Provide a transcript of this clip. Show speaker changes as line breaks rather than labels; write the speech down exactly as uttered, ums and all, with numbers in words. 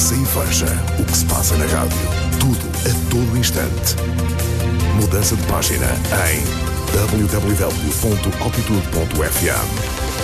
Ouça e veja o que se passa na rádio. Tudo a todo instante. Mudança de página em w w w ponto altitude ponto f m.